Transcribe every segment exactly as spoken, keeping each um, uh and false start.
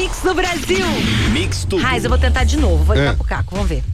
Mix do Brasil. Mix tudo. Raiz, eu vou tentar de novo. Vou ligar É. pro Caco, vamos ver.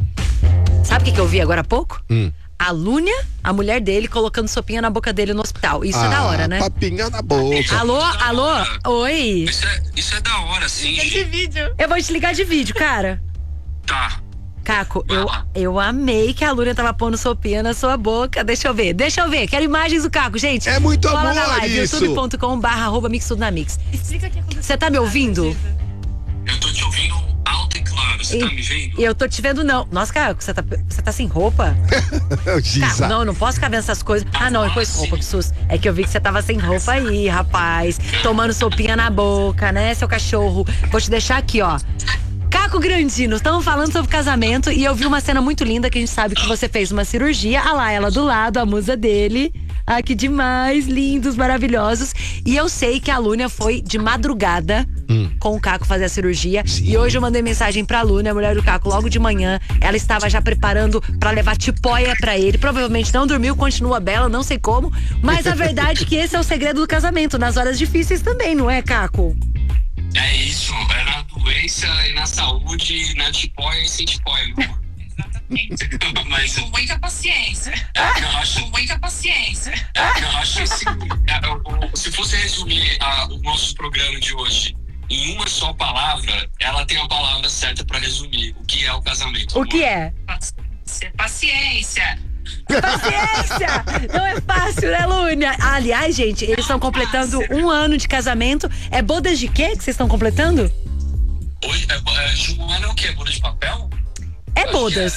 Sabe o que, que eu vi agora há pouco? Hum. A Lúnia, a mulher dele, colocando sopinha na boca dele no hospital. Isso é da hora, né? Papinha na boca. Alô, alô? Oi. Isso é, isso é da hora, sim. Eu vou te ligar de vídeo, cara. Tá. Caco, eu, eu amei que a Lúnia tava pondo sopinha na sua boca. Deixa eu ver, deixa eu ver. Quero imagens do Caco, gente. É muito Cola amor na live, isso. youtube ponto com barra arroba mix tudo na mix. Explica o que aconteceu. Você tá me ouvindo? Eu tô te ouvindo alto e claro. Você tá me vendo? Eu tô te vendo, não. Nossa, Caco, você tá, você tá sem roupa? Caco, não, não posso ficar vendo essas coisas. Ah, não, depois roupa, que susto. É que eu vi que você tava sem roupa aí, rapaz. Tomando sopinha na boca, né, seu cachorro? Vou te deixar aqui, ó. Caco Grandino, estamos falando sobre casamento e eu vi uma cena muito linda que a gente sabe que você fez uma cirurgia. Ah lá, ela do lado, a musa dele. Ah, que demais, lindos, maravilhosos. E eu sei que a Lúnia foi de madrugada hum. com o Caco fazer a cirurgia. Sim. E hoje eu mandei mensagem pra Lúnia, a mulher do Caco, logo de manhã. Ela estava já preparando pra levar tipóia pra ele. Provavelmente não dormiu, continua bela, não sei como. Mas a verdade é que esse é o segredo do casamento, nas horas difíceis também, não é, Caco? É isso, é na doença e na saúde, e na tipóia e sem tipóia, meu amor. Exatamente. Mas, com muita paciência. É, eu acho, com muita paciência. É, eu acho assim, é, eu, eu, se fosse resumir a, o nosso programa de hoje em uma só palavra, ela tem a palavra certa pra resumir o que é o casamento. O amor. que é? Paciência. Paciência. Paciência! Não é fácil, né, Lúnia? Aliás, gente, eles estão completando um ano de casamento. É bodas de quê que vocês estão completando? Hoje, é, é, Joana é o quê? Boda de papel? É bodas.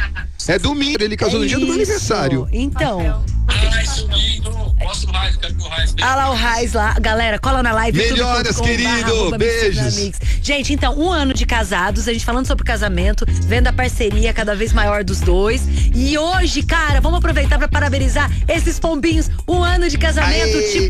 É domingo, ele casou É no dia do meu isso. aniversário. Então. Ai, isso lindo. Mostra o Raiz, quero ver o Raiz. Olha lá o Raiz lá. Galera, cola na live. Melhoras, querido. Beijos. Gente, então, um ano de casados, a gente falando sobre casamento, vendo a parceria cada vez maior dos dois. E hoje, cara, vamos aproveitar pra parabenizar esses pombinhos. Um ano de casamento, Aê. tipo.